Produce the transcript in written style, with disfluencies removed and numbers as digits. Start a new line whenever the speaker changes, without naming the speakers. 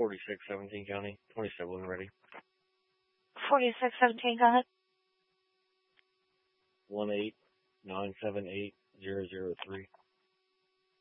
4617 County, 27 when ready.
4617, go ahead.
18978-003.